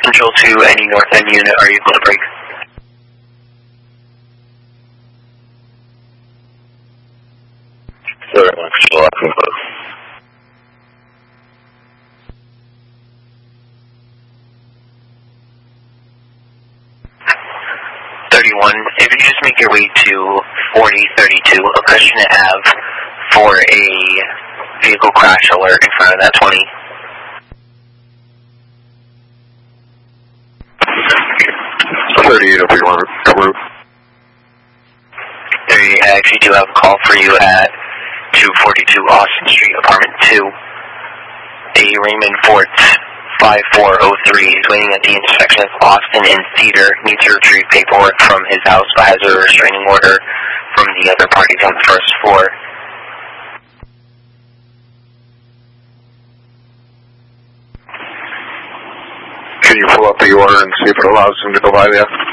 Central to any north end unit, are you able to break? Sorry, Mike, still acting close. If you just make your way to 4032 Acushnet Ave for a vehicle crash alert in front of that 20. 38 if you want to cover. 38, I actually do have a call for you at 242 Austin Street, apartment 2. A Raymond Fort 5403 is waiting at the intersection of Austin and Cedar. Needs to retrieve paperwork from his house, but has a restraining order from the other parties on the first floor. Can you pull up the order and see if it allows him to go by there?